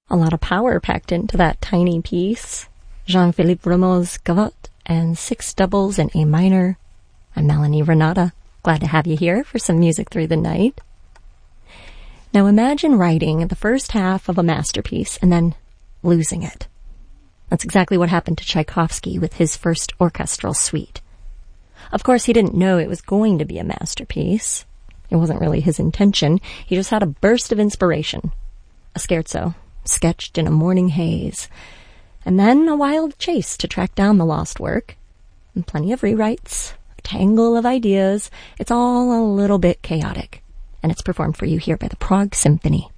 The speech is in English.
A lot of power packed into that tiny piece. Jean-Philippe Rameau's Gavotte and 6 doubles in A minor. I'm Melanie Renata. Glad to have you here for some music through the night. Now imagine writing the first half of a masterpiece and then losing it. That's exactly what happened to Tchaikovsky with his first orchestral suite. Of course, he didn't know it was going to be a masterpiece. It wasn't really his intention. He just had a burst of inspiration. A scherzo, sketched in a morning haze. And then a wild chase to track down the lost work. And plenty of rewrites, a tangle of ideas. It's all a little bit chaotic. And it's performed for you here by the Prague Symphony.